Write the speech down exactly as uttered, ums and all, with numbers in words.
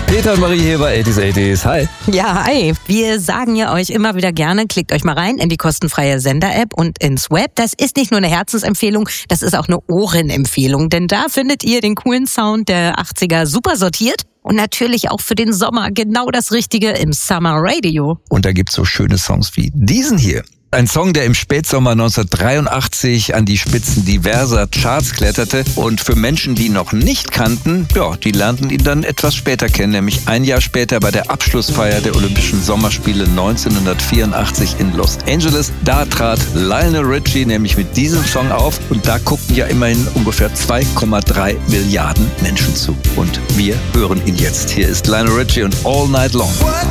Peter und Marie hier bei achtziger achtziger. Hi. Ja, hi. Wir sagen ja euch immer wieder gerne, klickt euch mal rein in die kostenfreie Sender-App und ins Web. Das ist nicht nur eine Herzensempfehlung, das ist auch eine Ohrenempfehlung. Denn da findet ihr den coolen Sound der achtziger super sortiert. Und natürlich auch für den Sommer genau das Richtige im Summer Radio. Und da gibt's so schöne Songs wie diesen hier. Ein Song, der im Spätsommer neunzehnhundertdreiundachtzig an die Spitzen diverser Charts kletterte und für Menschen, die ihn noch nicht kannten, ja, die lernten ihn dann etwas später kennen, nämlich ein Jahr später bei der Abschlussfeier der Olympischen Sommerspiele neunzehnhundertvierundachtzig in Los Angeles. Da trat Lionel Richie nämlich mit diesem Song auf und da guckten ja immerhin ungefähr zwei Komma drei Milliarden Menschen zu. Und wir hören ihn jetzt. Hier ist Lionel Richie und All Night Long.